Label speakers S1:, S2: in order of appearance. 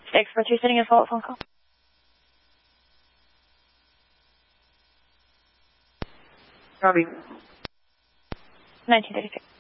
S1: Experts, you're sending a follow-up phone call.
S2: Robbie.
S1: 1936.